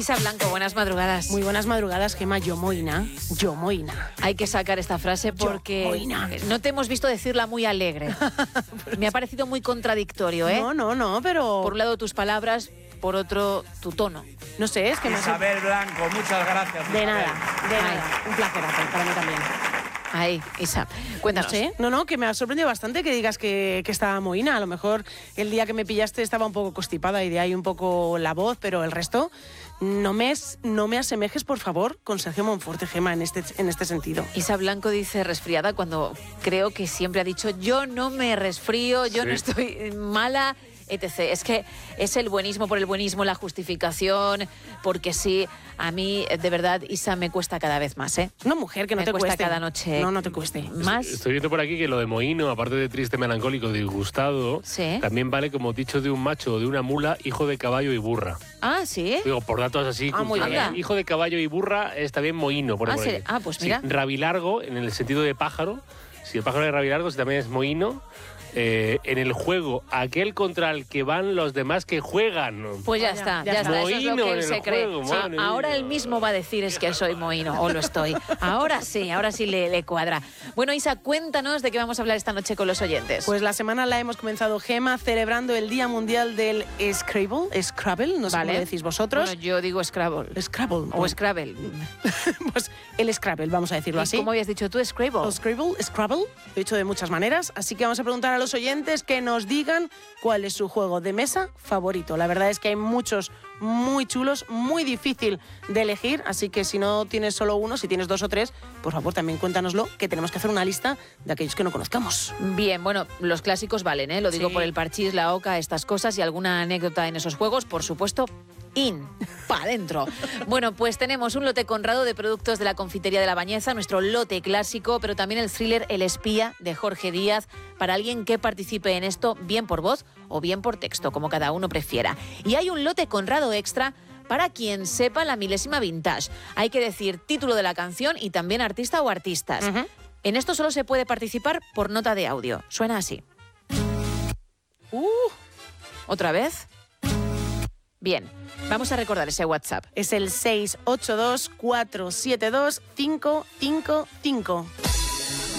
Isa Blanco, buenas madrugadas. Muy buenas madrugadas, Gemma. Yo moina. Hay que sacar esta frase porque no te hemos visto decirla muy alegre. Me ha parecido muy contradictorio, ¿eh? No, pero... Por un lado tus palabras, por otro tu tono. No sé, es que... Isabel Blanco, muchas gracias. De Isabel. nada. Un placer para mí también. Ahí, Isa, cuéntanos. No sé, no, que me ha sorprendido bastante que digas que estaba mohina. A lo mejor el día que me pillaste estaba un poco constipada y de ahí un poco la voz, pero el resto... No me asemejes, por favor, con Sergio Monforte, Gemma, en este sentido. Isa Blanco dice resfriada cuando creo que siempre ha dicho yo no me resfrío, yo no estoy mala, etc. Es que es el buenismo por el buenismo, la justificación, porque sí, a mí, de verdad, Isa, me cuesta cada vez más, ¿eh? Una mujer que no te cueste. Me cuesta cada noche. No te cueste. Más. Estoy viendo por aquí que lo de mohino, aparte de triste, melancólico, disgustado, también vale como dicho de un macho o de una mula, hijo de caballo y burra. Ah, ¿sí? Digo, por datos así, muy bien. hijo de caballo y burra está bien mohino. Por ¿sí? Pues mira. Sí, rabilargo, en el sentido de pájaro, si el pájaro es rabilargo, si también es mohino. En el juego, aquel contra el que van los demás que juegan. Pues ya está. Eso es lo que él se cree. Ahora él mismo va a decir es que soy mohino, o lo estoy. Ahora sí le cuadra. Bueno, Isa, cuéntanos de qué vamos a hablar esta noche con los oyentes. Pues la semana la hemos comenzado, Gemma, celebrando el Día Mundial del Scrabble, no sé cómo decís vosotros. Bueno, yo digo Scrabble. O Scrabble. Pues el Scrabble, vamos a decirlo así. ¿Cómo habías dicho tú, Scrabble? O Scrabble, lo he dicho de muchas maneras, así que vamos a preguntar a los oyentes que nos digan cuál es su juego de mesa favorito. La verdad es que hay muchos muy chulos, muy difícil de elegir, así que si no tienes solo uno, si tienes dos o tres, por favor también cuéntanoslo, que tenemos que hacer una lista de aquellos que no conozcamos. Bien, bueno, los clásicos valen, ¿eh? Lo digo por el parchís, la oca, estas cosas y alguna anécdota en esos juegos, por supuesto, pa' dentro. Bueno, pues tenemos un lote Conrado de productos de la Confitería de la Bañeza, nuestro lote clásico, pero también el thriller El espía de Jorge Díaz, para alguien que participe en esto, bien por voz o bien por texto, como cada uno prefiera. Y hay un lote Conrado extra para quien sepa la milésima vintage. Hay que decir título de la canción y también artista o artistas. En esto solo se puede participar por nota de audio. Suena así. ¿Otra vez? Bien, vamos a recordar ese WhatsApp. Es el 682 472 555.